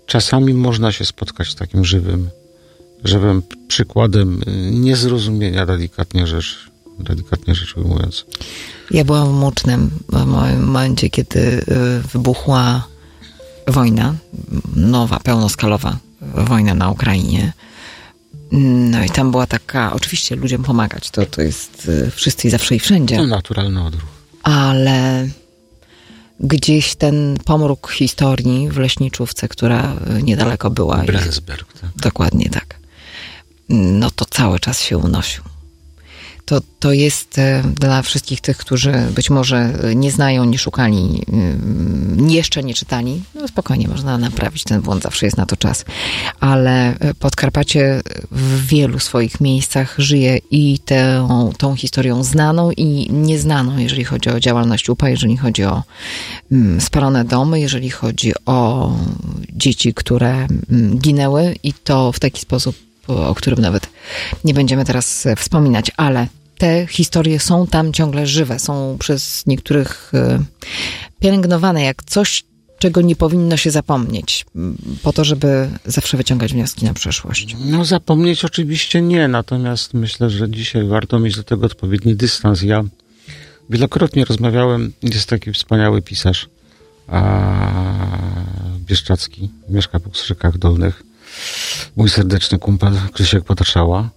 czasami można się spotkać z takim żywym przykładem niezrozumienia, delikatnie rzecz ujmując. Ja byłam w Mucznem w momencie, kiedy wybuchła wojna, nowa, pełnoskalowa wojna na Ukrainie. No i tam była taka, oczywiście ludziom pomagać, to jest wszyscy i zawsze i wszędzie. No, naturalny odruch. Ale gdzieś ten pomruk historii w Leśniczówce, która niedaleko była. Brensberg, tak. Dokładnie tak. No to cały czas się unosił. To jest dla wszystkich tych, którzy być może nie znają, nie szukali, jeszcze nie czytali. No spokojnie, można naprawić ten błąd, zawsze jest na to czas. Ale Podkarpacie w wielu swoich miejscach żyje i tą historią znaną i nieznaną, jeżeli chodzi o działalność UPA, jeżeli chodzi o spalone domy, jeżeli chodzi o dzieci, które ginęły i to w taki sposób, o którym nawet nie będziemy teraz wspominać, ale te historie są tam ciągle żywe, są przez niektórych pielęgnowane jak coś, czego nie powinno się zapomnieć, po to, żeby zawsze wyciągać wnioski na przyszłość. No zapomnieć oczywiście nie, natomiast myślę, że dzisiaj warto mieć do tego odpowiedni dystans. Ja wielokrotnie rozmawiałem, jest taki wspaniały pisarz bieszczacki, mieszka po Krzykach Dolnych, mój serdeczny kumpel Krzysiek Patrzała.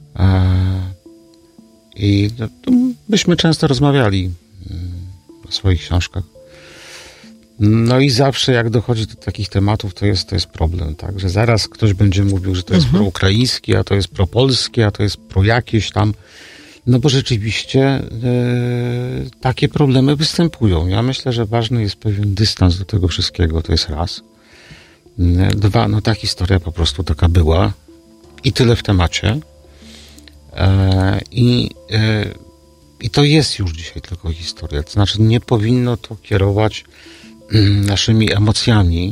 I byśmy często rozmawiali o swoich książkach. No i zawsze jak dochodzi do takich tematów, to jest problem, tak? Że zaraz ktoś będzie mówił, że to jest proukraińskie, a to jest propolskie, a to jest pro jakieś tam. No bo rzeczywiście takie problemy występują. Ja myślę, że ważny jest pewien dystans do tego wszystkiego, to jest raz. Dwa, no ta historia po prostu taka była i tyle w temacie. I to jest już dzisiaj tylko historia. To znaczy nie powinno to kierować naszymi emocjami,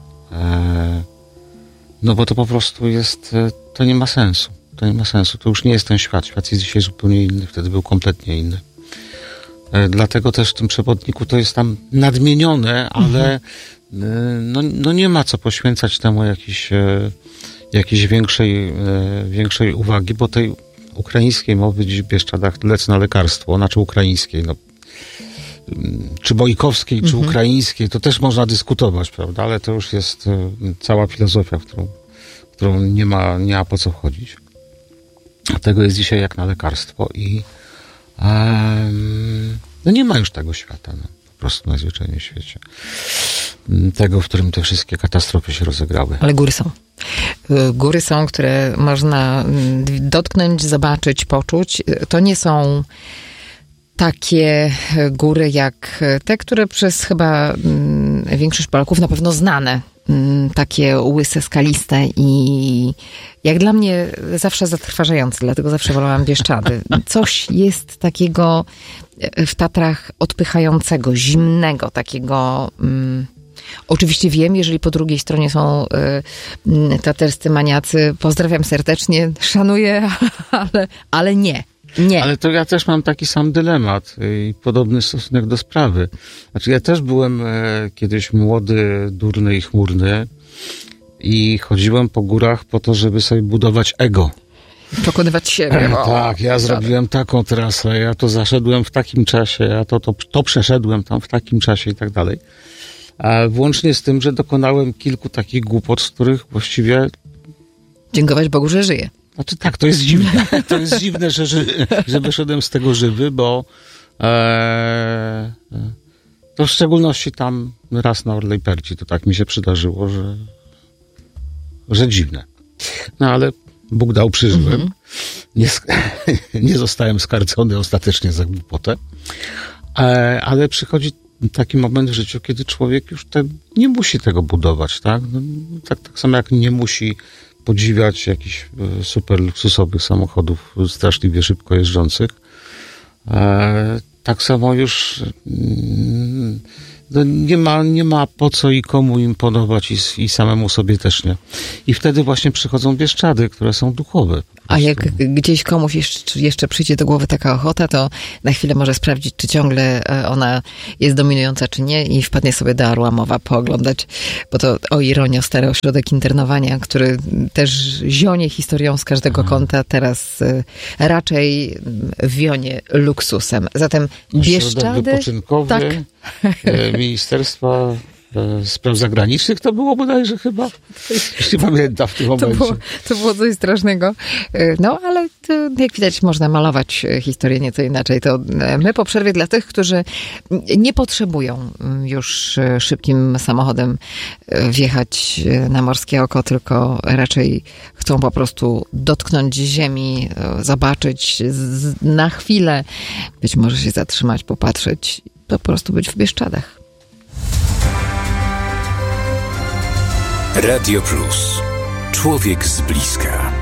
no bo to po prostu jest, to nie ma sensu. To nie ma sensu. To już nie jest ten świat. Świat jest dzisiaj zupełnie inny. Wtedy był kompletnie inny. Dlatego też w tym przewodniku to jest tam nadmienione, ale no nie ma co poświęcać temu jakiejś większej uwagi, bo tej ukraińskiej mowy dziś w Bieszczadach lecz na lekarstwo, znaczy ukraińskiej, no, czy bojkowskiej, czy ukraińskiej, to też można dyskutować, prawda, ale to już jest cała filozofia, w którą nie ma po co wchodzić. Tego jest dzisiaj jak na lekarstwo i no nie ma już tego świata, no, po prostu najzwyczajniej w świecie. Tego, w którym te wszystkie katastrofy się rozegrały. Ale góry są. Góry są, które można dotknąć, zobaczyć, poczuć. To nie są takie góry jak te, które przez chyba większość Polaków na pewno znane. Takie łyse, skaliste i jak dla mnie zawsze zatrważające, dlatego zawsze wolałam Bieszczady. Coś jest takiego w Tatrach odpychającego, zimnego, takiego... Oczywiście wiem, jeżeli po drugiej stronie są taterscy maniacy, pozdrawiam serdecznie, szanuję, ale nie. Ale to ja też mam taki sam dylemat i podobny stosunek do sprawy. Znaczy ja też byłem kiedyś młody, durny i chmurny i chodziłem po górach po to, żeby sobie budować ego. Przekonywać siebie. Tak, ja zrobiłem taką trasę, ja to zaszedłem w takim czasie, ja to przeszedłem tam w takim czasie i tak dalej. A włącznie z tym, że dokonałem kilku takich głupot, z których właściwie... Dziękować Bogu, że żyję. Znaczy tak, to jest dziwne. To jest dziwne, że wyszedłem z tego żywy, bo to w szczególności tam raz na Orlej Perci to tak mi się przydarzyło, że dziwne. No ale Bóg dał, przeżyłem. Nie zostałem skarcony ostatecznie za głupotę. Ale przychodzi taki moment w życiu, kiedy człowiek już nie musi tego budować, tak? No, tak samo jak nie musi podziwiać jakichś super luksusowych samochodów straszliwie szybko jeżdżących. Tak samo już Nie ma po co i komu im podobać i samemu sobie też nie. I wtedy właśnie przychodzą Bieszczady, które są duchowe. A jak gdzieś komuś jeszcze przyjdzie do głowy taka ochota, to na chwilę może sprawdzić, czy ciągle ona jest dominująca, czy nie, i wpadnie sobie do Arłamowa pooglądać, bo to, o ironio, stary ośrodek internowania, który też zionie historią z każdego kąta, teraz raczej wionie luksusem. Zatem Bieszczady... wypoczynkowy, tak. Ministerstwa Spraw Zagranicznych to było bodajże chyba, jeśli pamiętam w tym momencie. To było coś strasznego. No, ale jak widać, można malować historię nieco inaczej. To my po przerwie dla tych, którzy nie potrzebują już szybkim samochodem wjechać na Morskie Oko, tylko raczej chcą po prostu dotknąć ziemi, zobaczyć na chwilę, być może się zatrzymać, popatrzeć, to po prostu być w Bieszczadach. Radio Plus. Człowiek z bliska.